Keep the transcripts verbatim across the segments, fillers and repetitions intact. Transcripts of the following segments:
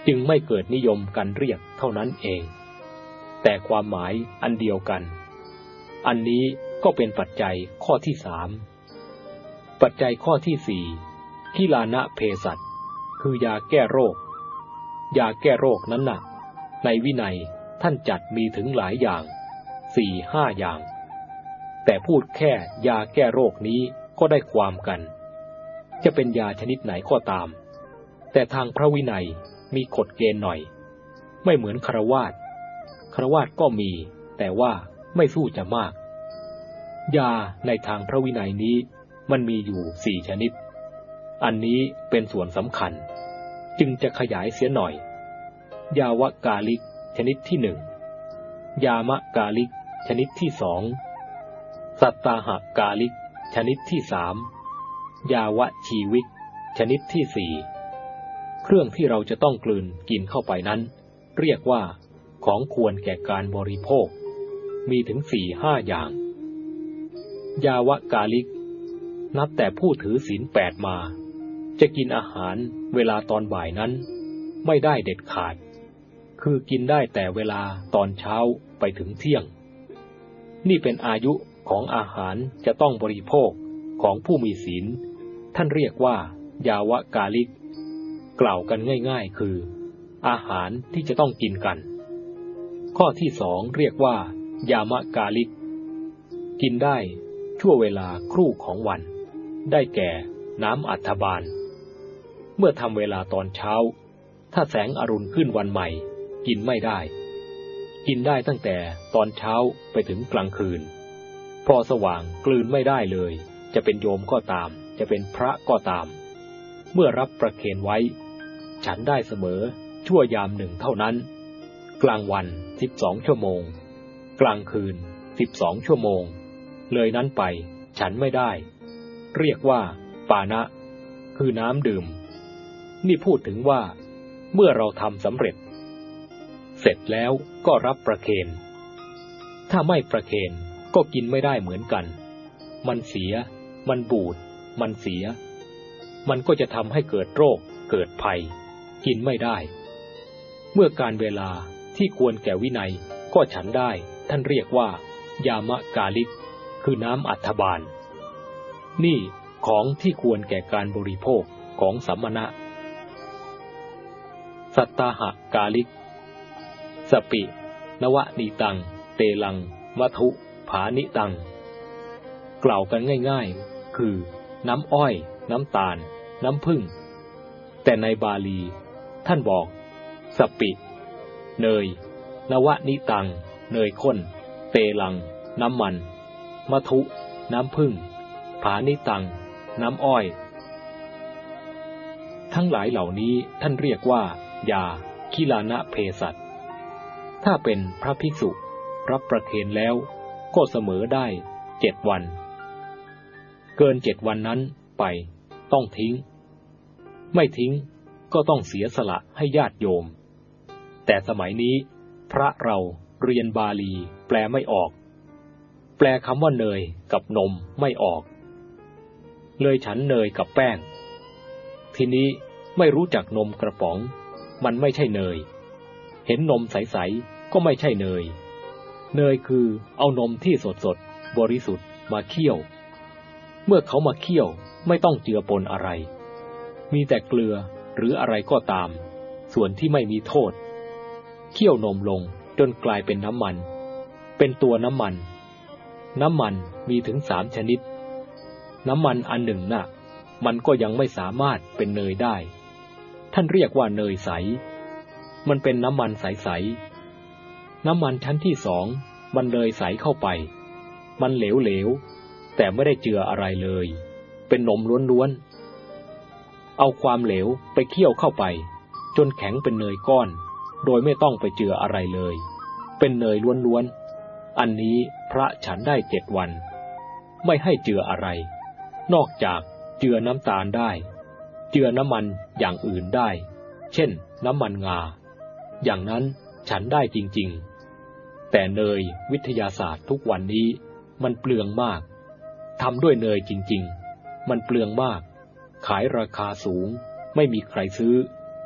จึงไม่เกิดนิยมกันเรียกเท่านั้นเองแต่ความหมายอันเดียวกันอันนี้ก็เป็นปัจจัยข้อที่สามปัจจัยข้อที่สี่กิลานะเภสัชคือยาแก้โรคยาแก้โรคนั้นน่ะในวินัยท่านจัดมีถึงหลายอย่างสี่ห้าอย่างแต่พูดแค่ยาแก้โรคนี้ก็ได้ความกันจะเป็นยาชนิดไหนก็ตามแต่ทางพระวินัยมีกฎเกณฑ์หน่อยไม่เหมือนฆราวาสฆราวาสก็มีแต่ว่าไม่สู้จะมากยาในทางพระวินัยนี้มันมีอยู่สี่ชนิดอันนี้เป็นส่วนสำคัญจึงจะขยายเสียหน่อยยาวกาลิกชนิดที่หนึ่งยามะกาลิกชนิดที่สองสัตตาหกาลิกชนิดที่สามยาวชีวิกชนิดที่สี่เครื่องที่เราจะต้องกลืนกินเข้าไปนั้นเรียกว่าของควรแก่การบริโภคมีถึงสี่ห้าอย่างยาวกาลิกนับแต่ผู้ถือศีลแปดมาจะกินอาหารเวลาตอนบ่ายนั้นไม่ได้เด็ดขาดคือกินได้แต่เวลาตอนเช้าไปถึงเที่ยงนี่เป็นอายุของอาหารจะต้องบริโภคของผู้มีศีลท่านเรียกว่ายาวกาลิกกล่าวกันง่ายๆคืออาหารที่จะต้องกินกันข้อที่สองเรียกว่ายามะกาลิกกินได้ชั่วเวลาครู่ของวันได้แก่น้ำอัฐบาลเมื่อทำเวลาตอนเช้าถ้าแสงอรุณขึ้นวันใหม่กินไม่ได้กินได้ตั้งแต่ตอนเช้าไปถึงกลางคืนพอสว่างกลืนไม่ได้เลยจะเป็นโยมก็ตามจะเป็นพระก็ตามเมื่อรับประเคนไว้ฉันได้เสมอชั่วยามหนึ่งเท่านั้นกลางวันสิบสองชั่วโมงกลางคืนสิบสองชั่วโมงเลยนั้นไปฉันไม่ได้เรียกว่าปานะคือน้ำดื่มนี่พูดถึงว่าเมื่อเราทำสำเร็จเสร็จแล้วก็รับประเคนถ้าไม่ประเคนก็กินไม่ได้เหมือนกันมันเสียมันบูดมันเสียมันก็จะทำให้เกิดโรคเกิดภัยกินไม่ได้เมื่อการเวลาที่ควรแก่วินัยก็ฉันได้ท่านเรียกว่ายามะกาลิกคือน้ำอัฐบาลนี่ของที่ควรแก่การบริโภคของสัมมณะสัตตาหกาลิกสปินวนิตังเตลังมัทุผานิตังกล่าวกันง่ายๆคือน้ำอ้อยน้ำตาลน้ำผึ้งแต่ในบาลีท่านบอกสปิเนยนวนิตังเนยข้นเตลังน้ำมันมัทุน้ำผึ้งผานิตังน้ำอ้อยทั้งหลายเหล่านี้ท่านเรียกว่ายากิลานะเภสัชถ้าเป็นพระภิกษุรับประเคนแล้วก็เสมอได้เจ็ดวันเกินเจ็ดวันนั้นไปต้องทิ้งไม่ทิ้งก็ต้องเสียสละให้ญาติโยมแต่สมัยนี้พระเราเรียนบาลีแปลไม่ออกแปลคำว่าเนยกับนมไม่ออกเลยฉันเนยกับแป้งทีนี้ไม่รู้จักนมกระป๋องมันไม่ใช่เนยเห็นนมใสๆก็ไม่ใช่เนยเนยคือเอานมที่สดๆบริสุทธิ์มาเคี่ยวเมื่อเขามาเคี่ยวไม่ต้องเจือปนอะไรมีแต่เกลือหรืออะไรก็ตามส่วนที่ไม่มีโทษเคี่ยวนมลงจนกลายเป็นน้ำมันเป็นตัวน้ำมันน้ำมันมีถึงสามชนิดน้ำมันอันหนึ่งน่ะมันก็ยังไม่สามารถเป็นเนยได้ท่านเรียกว่าเนยใสมันเป็นน้ำมันใสๆน้ำมันชั้นที่สองมันเลยใสเข้าไปมันเหลวๆแต่ไม่ได้เจืออะไรเลยเป็นนมล้วนๆเอาความเหลวไปเคี่ยวเข้าไปจนแข็งเป็นเนยก้อนโดยไม่ต้องไปเจืออะไรเลยเป็นเนยล้วนๆอันนี้พระฉันได้เจ็ดวันไม่ให้เจืออะไรนอกจากเจือน้ำตาลได้เจือน้ำมันอย่างอื่นได้เช่นน้ำมันงาอย่างนั้นฉันได้จริงๆแต่เนยวิทยาศาสตร์ทุกวันนี้มันเปลืองมากทำด้วยเนยจริงๆมันเปลืองมากขายราคาสูงไม่มีใครซื้อ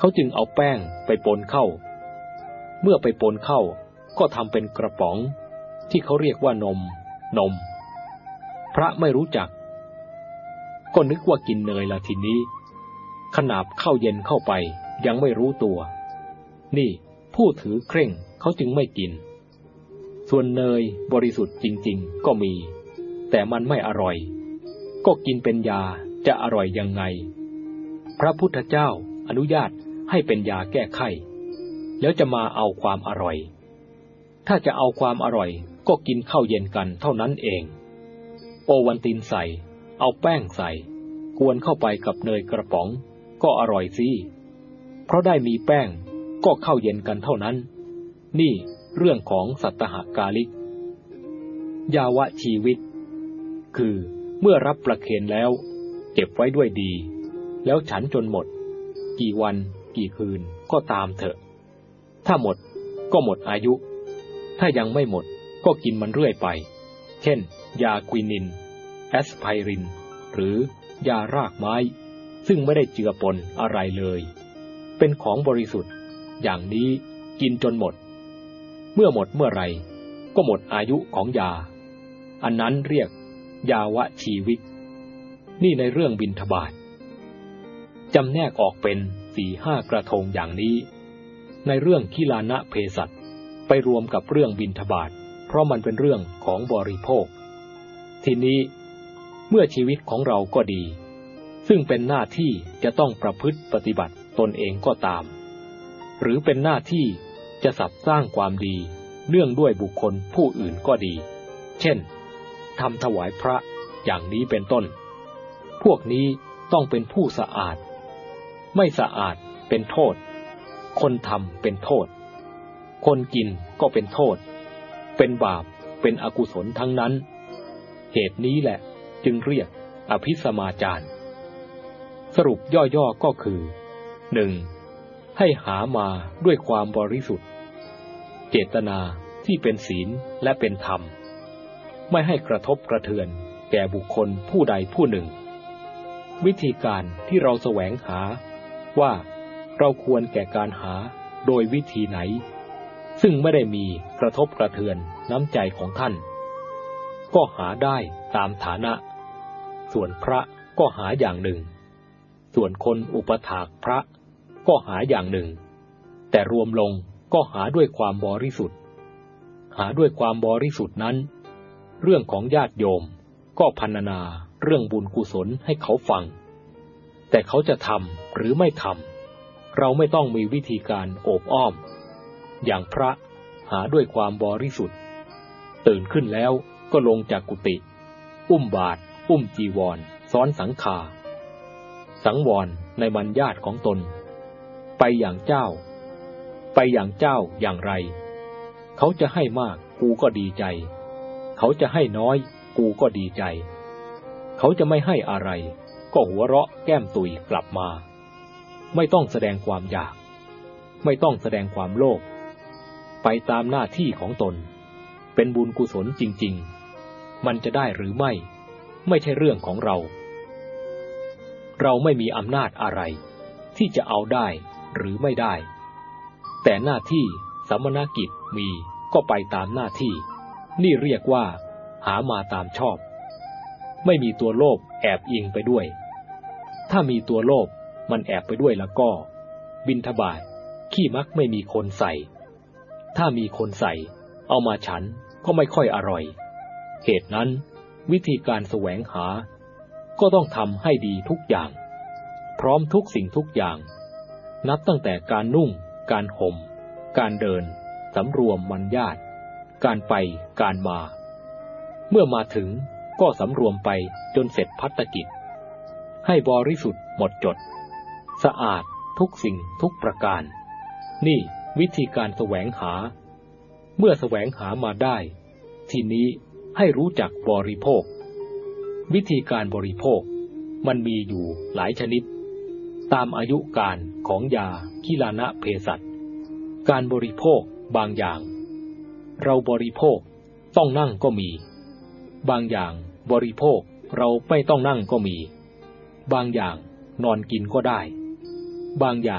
เขาจึงเอาแป้งไปปนเข้าเมื่อไปปนเข้าก็ทำเป็นกระป๋องที่เขาเรียกว่านมนมพระไม่รู้จักก็นึกว่ากินเนยละทีนี้ขนาบเข้าเย็นเข้าไปยังไม่รู้ตัวนี่ผู้ถือเคร่งเขาจึงไม่กินส่วนเนยบริสุทธิ์จริงๆก็มีแต่มันไม่อร่อยก็กินเป็นยาจะอร่อยยังไงพระพุทธเจ้าอนุญาตให้เป็นยาแก้ไข้แล้วจะมาเอาความอร่อยถ้าจะเอาความอร่อยก็กินข้าวเย็นกันเท่านั้นเองโอวัลตินใส่เอาแป้งใส่กวนเข้าไปกับเนยกระป๋องก็อร่อยสิเพราะได้มีแป้งก็เข้าเย็นกันเท่านั้นนี่เรื่องของสัตตหกาลิกยาวะชีวิตคือเมื่อรับประเคนแล้วเก็บไว้ด้วยดีแล้วฉันจนหมดกี่วันกี่คืนก็ตามเถอะถ้าหมดก็หมดอายุถ้ายังไม่หมดก็กินมันเรื่อยไปเช่นยาควินินแอสไพรินหรือยารากไม้ซึ่งไม่ได้เจือปนอะไรเลยเป็นของบริสุทธิ์อย่างนี้กินจนหมดเมื่อหมดเมื่อไรก็หมดอายุของยาอันนั้นเรียกยาวะชีวิตนี่ในเรื่องบิณฑบาตจำแนกออกเป็นสี่ห้ากระทงอย่างนี้ในเรื่องคิลานะเภสัชไปรวมกับเรื่องบิณฑบาตเพราะมันเป็นเรื่องของบริโภคทีนี้เมื่อชีวิตของเราก็ดีซึ่งเป็นหน้าที่จะต้องประพฤติปฏิบัติตนเองก็ตามหรือเป็นหน้าที่จะสรรสร้างความดีเนื่องด้วยบุคคลผู้อื่นก็ดีเช่นทำถวายพระอย่างนี้เป็นต้นพวกนี้ต้องเป็นผู้สะอาดไม่สะอาดเป็นโทษคนทำเป็นโทษคนกินก็เป็นโทษเป็นบาปเป็นอกุศลทั้งนั้นเหตุนี้แหละจึงเรียกอภิสมาจารสรุปย่อๆก็คือ หนึ่ง. ให้หามาด้วยความบริสุทธิ์เจตนาที่เป็นศีลและเป็นธรรมไม่ให้กระทบกระเทือนแก่บุคคลผู้ใดผู้หนึ่งวิธีการที่เราแสวงหาว่าเราควรแก่การหาโดยวิธีไหนซึ่งไม่ได้มีกระทบกระเทือนน้ำใจของท่านก็หาได้ตามฐานะส่วนพระก็หาอย่างหนึ่งส่วนคนอุปถากพระก็หาอย่างหนึ่งแต่รวมลงก็หาด้วยความบริสุทธิ์หาด้วยความบริสุทธิ์นั้นเรื่องของญาติโยมก็พรรณนาเรื่องบุญกุศลให้เขาฟังแต่เขาจะทำหรือไม่ทำเราไม่ต้องมีวิธีการโอบอ้อมอย่างพระหาด้วยความบริสุทธิ์ตื่นขึ้นแล้วก็ลงจากกุฏิอุ้มบาตรอุ้มจีวรซ้อนสังฆาสังวรในบรรยาทของตนไปอย่างเจ้าไปอย่างเจ้าอย่างไรเขาจะให้มากกูก็ดีใจเขาจะให้น้อยกูก็ดีใจเขาจะไม่ให้อะไรก็หัวเราะแก้มตุยกลับมาไม่ต้องแสดงความอยากไม่ต้องแสดงความโลภไปตามหน้าที่ของตนเป็นบุญกุศลจริงๆมันจะได้หรือไม่ไม่ใช่เรื่องของเราเราไม่มีอำนาจอะไรที่จะเอาได้หรือไม่ได้แต่หน้าที่สมณกิจมีก็ไปตามหน้าที่นี่เรียกว่าหามาตามชอบไม่มีตัวโลภแอบอิงไปด้วยถ้ามีตัวโลภมันแอบไปด้วยแล้วก็บิณฑบาตขี้มักไม่มีคนใส่ถ้ามีคนใส่เอามาฉันก็ไม่ค่อยอร่อยเหตุนั้นวิธีการแสวงหาก็ต้องทำให้ดีทุกอย่างพร้อมทุกสิ่งทุกอย่างนับตั้งแต่การนุ่งการห่มการเดินสำรวมมัญญาตการไปการมาเมื่อมาถึงก็สำรวมไปจนเสร็จภัตกิจให้บริสุทธิ์หมดจดสะอาดทุกสิ่งทุกประการนี่วิธีการแสวงหาเมื่อแสวงหามาได้ทีนี้ให้รู้จักบริโภควิธีการบริโภคมันมีอยู่หลายชนิดตามอายุการของยาคิลานะเภสัชการบริโภคบางอย่างเราบริโภคต้องนั่งก็มีบางอย่างบริโภคเราไม่ต้องนั่งก็มีบางอย่างนอนกินก็ได้บางอย่าง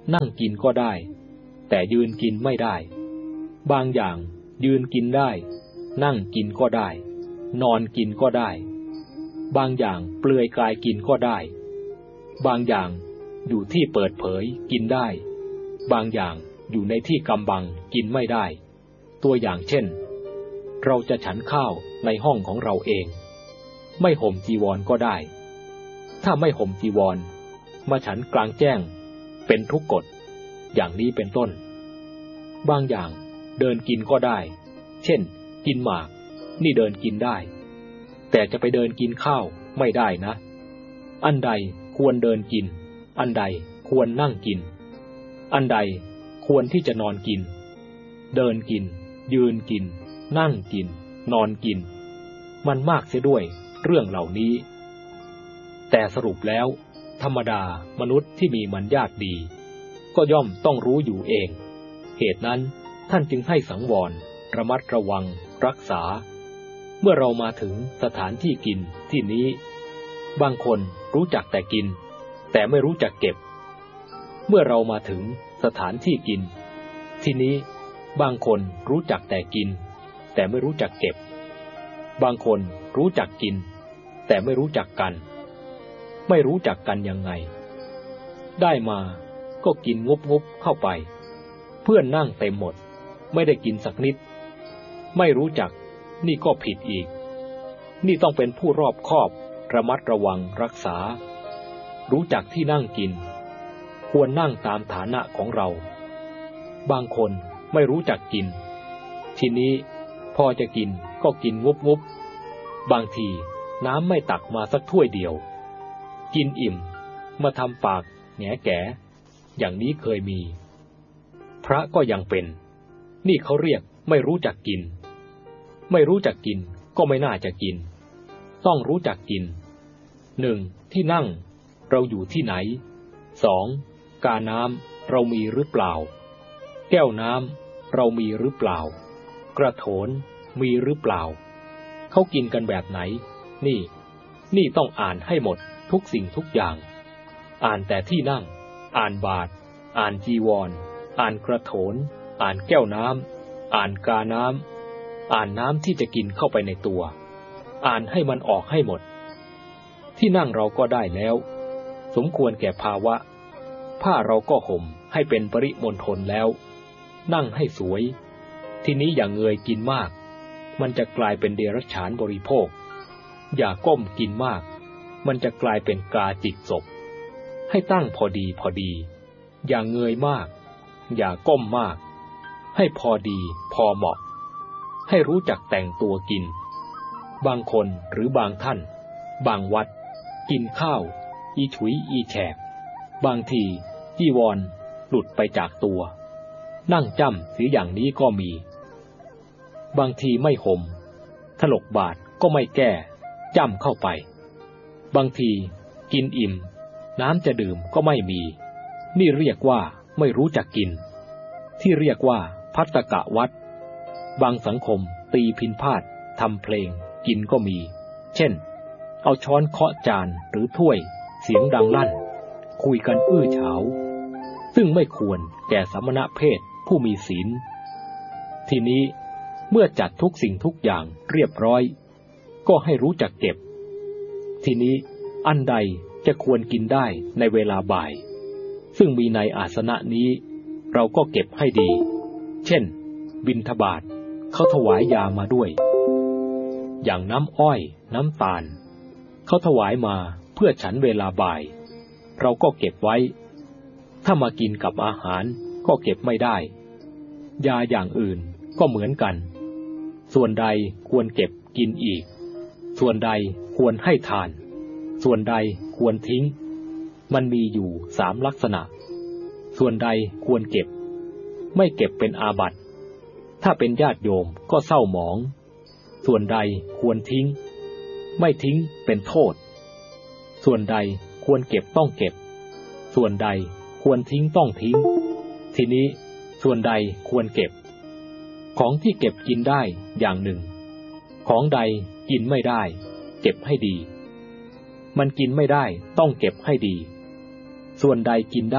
นั่งกินก็ได้แต่ยืนกินไม่ได้บางอย่างยืนกินได้นั่งกินก็ได้นอนกินก็ได้บางอย่างเปลือยกายกินก็ได้บางอย่างอยู่ที่เปิดเผยกินได้บางอย่างอยู่ในที่กำบังกินไม่ได้ตัวอย่างเช่นเราจะฉันข้าวในห้องของเราเองไม่ห่มจีวรก็ได้ถ้าไม่ห่มจีวรมาฉันกลางแจ้งเป็นทุกกฎอย่างนี้เป็นต้นบางอย่างเดินกินก็ได้เช่นกินหมากนี่เดินกินได้แต่จะไปเดินกินข้าวไม่ได้นะอันใดควรเดินกินอันใดควรนั่งกินอันใดควรที่จะนอนกินเดินกินยืนกินนั่งกินนอนกินมันมากเสียด้วยเรื่องเหล่านี้แต่สรุปแล้วธรรมดามนุษย์ที่มีมัญญาติดีก็ย่อมต้องรู้อยู่เองเหตุนั้นท่านจึงให้สังวรระมัดระวังรักษาเมื่อเรามาถึงสถานที่กินที่นี้บางคนรู้จักแต่กินแต่ไม่รู้จักเก็บเมื่อเรามาถึงสถานที่กินที่นี้บางคนรู้จักแต่กินแต่ไม่รู้จักเก็บบางคนรู้จักกินแต่ไม่รู้จักกันไม่รู้จักกันยังไงได้มาก็กินงุบงุบเข้าไปเพื่อนนั่งเต็มหมดไม่ได้กินสักนิดไม่รู้จักนี่ก็ผิดอีกนี่ต้องเป็นผู้รอบคอบระมัดระวังรักษารู้จักที่นั่งกินควรนั่งตามฐานะของเราบางคนไม่รู้จักกินทีนี้พอจะกินก็กินงุบงุบบางทีน้ำไม่ตักมาสักถ้วยเดียวกินอิ่มมาทำปากแหงแก่อย่างนี้เคยมีพระก็ยังเป็นนี่เขาเรียกไม่รู้จักกินไม่รู้จักกินก็ไม่น่าจะกินต้องรู้จักกินหนึ่งที่นั่งเราอยู่ที่ไหนสองกาน้ำเรามีหรือเปล่าแก้วน้ำเรามีหรือเปล่ากระโถนมีหรือเปล่าเขากินกันแบบไหนนี่นี่ต้องอ่านให้หมดทุกสิ่งทุกอย่างอ่านแต่ที่นั่งอ่านบาตรอ่านจีวรอ่านกระโถนอ่านแก้วน้ำอ่านกาน้ำอ่านน้ำที่จะกินเข้าไปในตัวอ่านให้มันออกให้หมดที่นั่งเราก็ได้แล้วสมควรแก่ภาวะผ้าเราก็ห่มให้เป็นปริมณฑลแล้วนั่งให้สวยทีนี้อย่าเงยกินมากมันจะกลายเป็นเดรัจฉานบริโภคอย่าก้มกินมากมันจะกลายเป็นกาจิกศพให้ตั้งพอดีพอดีอย่าเงยมากอย่าก้มมากให้พอดีพอเหมาะให้รู้จักแต่งตัวกินบางคนหรือบางท่านบางวัดกินข้าวอีฉุยอีแฉกบางทีจีวรหลุดไปจากตัวนั่งจ้ำเสียอย่างนี้ก็มีบางทีไม่ห่มถลกบาทก็ไม่แก้จ้ำเข้าไปบางทีกินอิ่มน้ำจะดื่มก็ไม่มีนี่เรียกว่าไม่รู้จักกินที่เรียกว่าภัตตกะวัดบางสังคมตีพิณพาทย์ทำเพลงกินก็มีเช่นเอาช้อนเคาะจานหรือถ้วยเสียงดังลั่นคุยกันอื้อฉาวซึ่งไม่ควรแก่สมณเพศผู้มีศีลทีนี้เมื่อจัดทุกสิ่งทุกอย่างเรียบร้อยก็ให้รู้จักเก็บทีนี้อันใดจะควรกินได้ในเวลาบ่ายซึ่งมีในอาสนะนี้เราก็เก็บให้ดีเช่นบิณฑบาตเขาถวายยามาด้วยอย่างน้ำอ้อยน้ำตาลเขาถวายมาเพื่อฉันเวลาบ่ายเราก็เก็บไว้ถ้ามากินกับอาหารก็เก็บไม่ได้ยาอย่างอื่นก็เหมือนกันส่วนใดควรเก็บกินอีกส่วนใดควรให้ทานส่วนใดควรทิ้งมันมีอยู่สามลักษณะส่วนใดควรเก็บไม่เก็บเป็นอาบัติ ถ้าเป็นญาติโยมก็เศร้าหมองส่วนใดควรทิ้งไม่ทิ้งเป็นโทษส่วนใดควรเก็บต้องเก็บส่วนใดควรทิ้งต้องทิ้งทีนี้ส่วนใดควรเก็บของที่เก็บกินได้อย่างหนึ่งของใดกินไม่ได้เก็บให้ดีมันกินไม่ได้ต้องเก็บให้ดีส่วนใดกินได้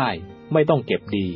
ไม่ต้องเก็บดี